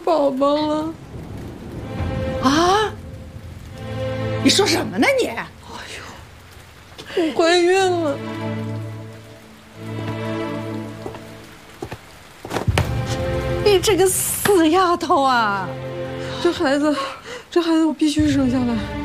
宝宝了。 啊？你说什么呢你？哎呦，我怀孕了。 你这个死丫头啊！ 这孩子我必须生下来。